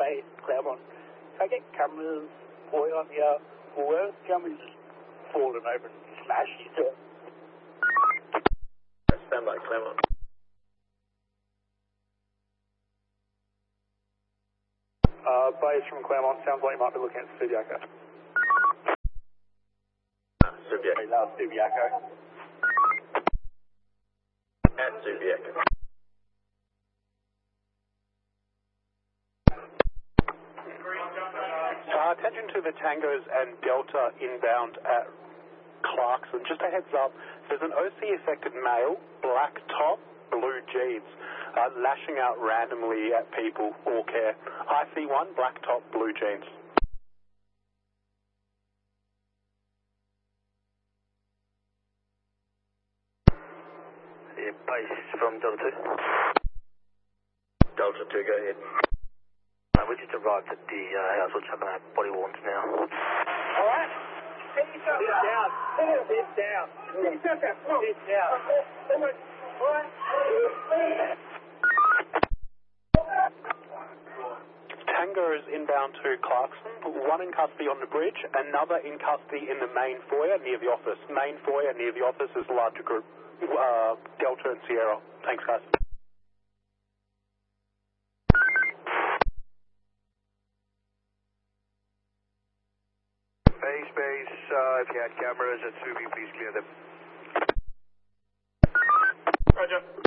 Bay, Claremont. Can I get cameras for you on here? Well, cameras fallen over and smashed, sir. Stand by, Claremont. Base from Claremont, sounds like you might be looking at Subiaco. Subiaco. That was Subiaco. At Subiaco. Attention to the Tangos and Delta inbound at Clarkson. Just a heads up, there's an OC-affected male, black top, blue jeans, lashing out randomly at people. All care. IC1, black top, blue jeans. Yeah, base from Delta 2. Delta 2, go ahead. We just arrived at the house. We're chucking our body warns now. Alright. Get yourself down. Sit down. Get yourself down. Sit down. Tango is inbound to Clarkson, one in custody on the bridge, another in custody in the main foyer near the office. Main foyer near the office is the larger group, Delta and Sierra. Thanks, guys. Base, if you had cameras at Subi, please clear them. Roger.